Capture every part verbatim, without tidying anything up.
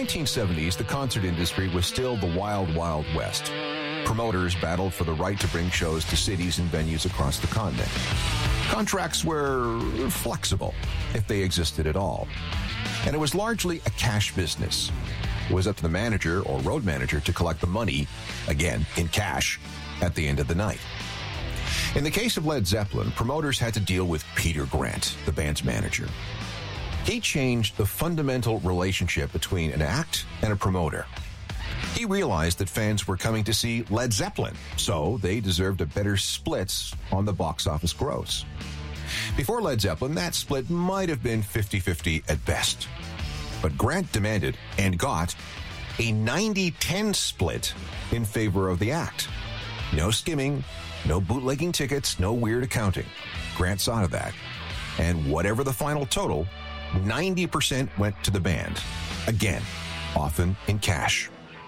nineteen seventies, the concert industry was still the wild, wild west. Promoters battled for the right to bring shows to cities and venues across the continent. Contracts were flexible, if they existed at all. And it was largely a cash business. It was up to the manager or road manager to collect the money, again, in cash, at the end of the night. In the case of Led Zeppelin, promoters had to deal with Peter Grant, the band's manager. He changed the fundamental relationship between an act and a promoter. He realized that fans were coming to see Led Zeppelin, so they deserved a better split on the box office gross. Before Led Zeppelin, that split might have been fifty-fifty at best. But Grant demanded, and got, a ninety ten split in favor of the act. No skimming, no bootlegging tickets, no weird accounting. Grant saw to that. And whatever the final total, ninety percent went to the band. Again, often in cash.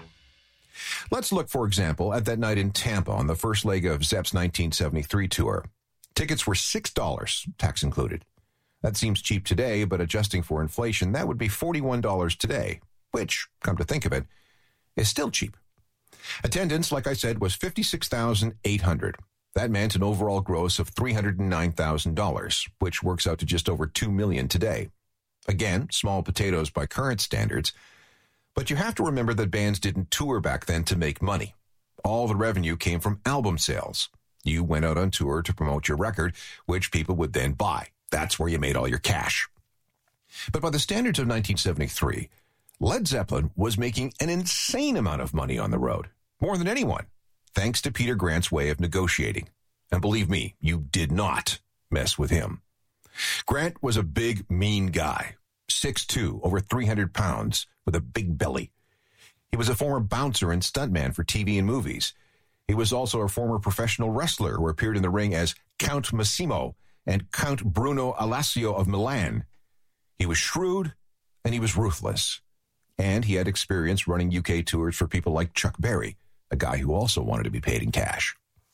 Let's look, for example, at that night in Tampa on the first leg of Zepp's nineteen seventy-three tour. Tickets were six dollars, tax included. That seems cheap today, but adjusting for inflation, that would be forty-one dollars today, which, come to think of it, is still cheap. Attendance, like I said, was fifty-six thousand eight hundred. That meant an overall gross of three hundred nine thousand dollars, which works out to just over two million dollars today. Again, small potatoes by current standards, but you have to remember that bands didn't tour back then to make money. All the revenue came from album sales. You went out on tour to promote your record, which people would then buy. That's where you made all your cash. But by the standards of nineteen seventy-three, Led Zeppelin was making an insane amount of money on the road, more than anyone, thanks to Peter Grant's way of negotiating. And believe me, you did not mess with him. Grant was a big, mean guy, six foot two, over three hundred pounds, with a big belly. He was a former bouncer and stuntman for T V and movies. He was also a former professional wrestler who appeared in the ring as Count Massimo and Count Bruno Alassio of Milan. He was shrewd, and he was ruthless. And he had experience running U K tours for people like Chuck Berry, a guy who also wanted to be paid in cash.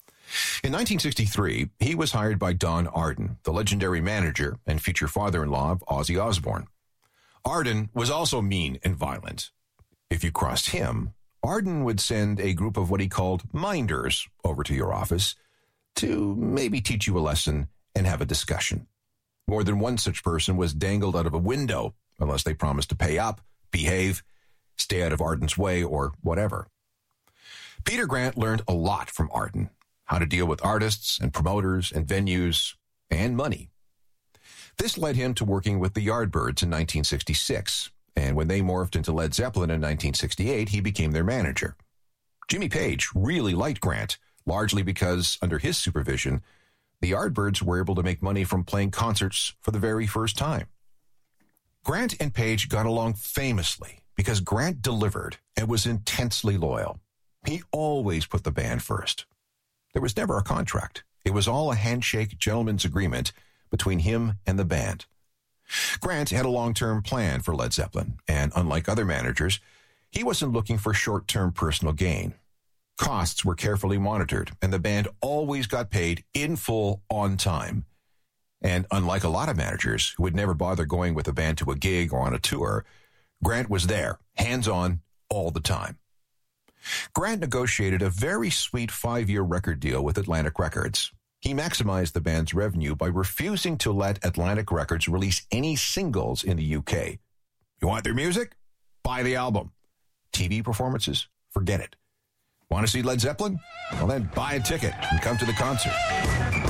In nineteen sixty-three, he was hired by Don Arden, the legendary manager and future father-in-law of Ozzy Osbourne. Arden was also mean and violent. If you crossed him, Arden would send a group of what he called minders over to your office to maybe teach you a lesson and have a discussion. More than one such person was dangled out of a window unless they promised to pay up, behave, stay out of Arden's way, or whatever. Peter Grant learned a lot from Arden, how to deal with artists and promoters and venues and money. This led him to working with the Yardbirds in nineteen sixty-six, and when they morphed into Led Zeppelin in nineteen sixty-eight, he became their manager. Jimmy Page really liked Grant, largely because, under his supervision, the Yardbirds were able to make money from playing concerts for the very first time. Grant and Page got along famously because Grant delivered and was intensely loyal. He always put the band first. There was never a contract. It was all a handshake gentleman's agreement between him and the band. Grant had a long-term plan for Led Zeppelin, and unlike other managers, he wasn't looking for short-term personal gain. Costs were carefully monitored, and the band always got paid in full on time. And unlike a lot of managers who would never bother going with a band to a gig or on a tour, Grant was there, hands-on, all the time. Grant negotiated a very sweet five-year record deal with Atlantic Records. He maximized the band's revenue by refusing to let Atlantic Records release any singles in the U K. You want their music? Buy the album. T V performances? Forget it. Want to see Led Zeppelin? Well, then buy a ticket and come to the concert.